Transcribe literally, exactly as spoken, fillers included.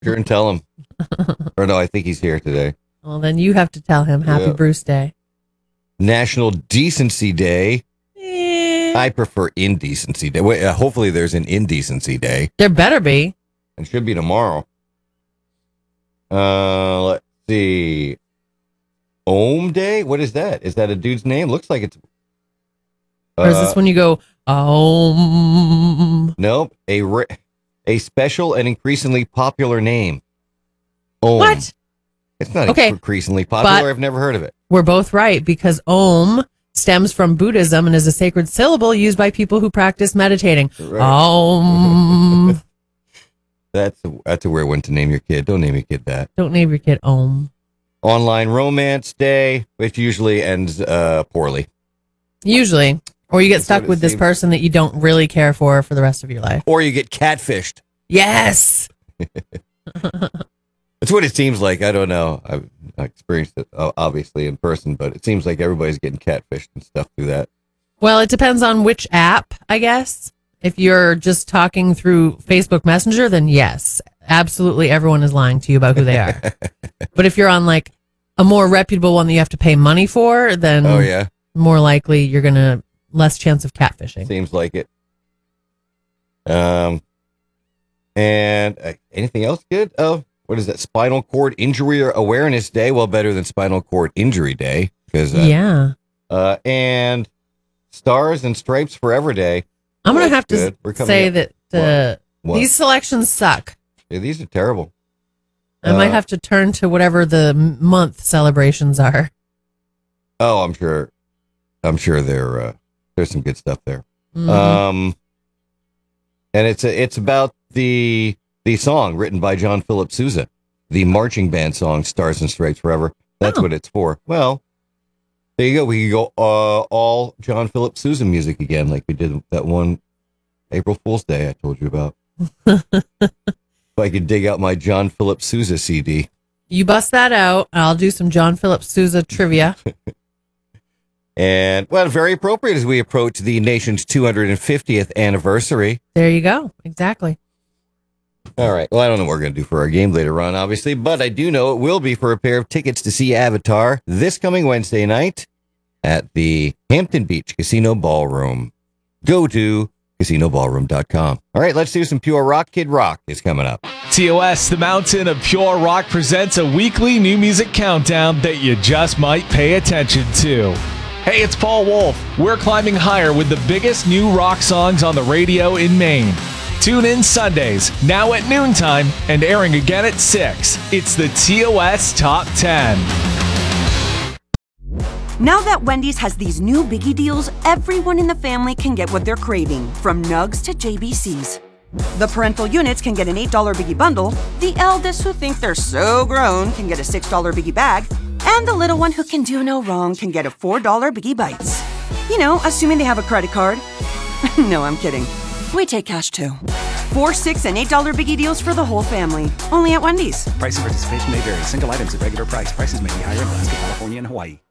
Sure, and tell him. Or no, I think he's here today. Well, then you have to tell him Happy Yeah. Bruce Day. National Decency Day. Eh, I prefer Indecency Day. Wait, uh, hopefully there's an Indecency Day. there better be. It should be tomorrow. Uh, let's see. Ohm Day? What is that? Is that a dude's name? Looks like it's... Or is this Uh, when you go, oh, Nope. A, ra- a special and increasingly popular name. Ohm. what? It's not Okay, increasingly popular. but- I've never heard of it. We're both right because Om stems from Buddhism and is a sacred syllable used by people who practice meditating. Right. Om. That's a, that's a weird one to name your kid. Don't name your kid that. Don't name your kid Om. Online Romance Day, which usually ends uh, poorly. Usually. Or you get That's stuck what it with this seems. person that you don't really care for for the rest of your life. Or you get catfished. Yes. That's what it seems like. I don't know. I've not experienced it, uh, obviously, in person, but it seems like everybody's getting catfished and stuff through that. Well, it depends on which app, I guess. If you're just talking through Facebook Messenger, then yes, absolutely everyone is lying to you about who they are. But if you're on like a more reputable one that you have to pay money for, then Oh, yeah. more likely you're going to less chance of catfishing. Seems like it. Um, and uh, anything else good? Oh, what is that? Spinal Cord Injury Awareness Day. Well, better than Spinal Cord Injury Day. Because, uh, Yeah. uh, and Stars and Stripes Forever Day. I'm going to That's have to good. We're coming say up- that uh, What? these selections suck. Yeah, these are terrible. I might Uh, have to turn to whatever the m- month celebrations are. Oh, I'm sure. I'm sure there uh, there's some good stuff there. Mhm. Um, and it's a, it's about the the song written by John Philip Sousa, the marching band song "Stars and Stripes Forever." That's Oh. what it's for. Well, there you go. We could go uh, all John Philip Sousa music again, like we did that one April Fool's Day I told you about. If I could dig out my John Philip Sousa C D. You bust that out, and I'll do some John Philip Sousa trivia. And, well, very appropriate as we approach the nation's two hundred fiftieth anniversary. There you go. Exactly. All right. Well, I don't know what we're going to do for our game later on, obviously, but I do know it will be for a pair of tickets to see Avatar this coming Wednesday night at the Hampton Beach Casino Ballroom. Go to casino ballroom dot com. All right, let's do some pure rock. Kid Rock is coming up. T O S, the Mountain of Pure Rock, presents a weekly new music countdown that you just might pay attention to. Hey, it's Paul Wolf. We're climbing higher with the biggest new rock songs on the radio in Maine. Tune in Sundays, now at noontime, and airing again at six. It's the T O S Top ten. Now that Wendy's has these new biggie deals, everyone in the family can get what they're craving, from nugs to J B Cs. The parental units can get an eight dollar biggie bundle, the eldest who think they're so grown can get a six dollar biggie bag, and the little one who can do no wrong can get a four dollar biggie bites. You know, assuming they have a credit card. No, I'm kidding. We take cash too. Four, six, and eight dollar biggie deals for the whole family. Only at Wendy's. Price and participation may vary. Single items at regular price. Prices may be higher in Alaska, California, and Hawaii.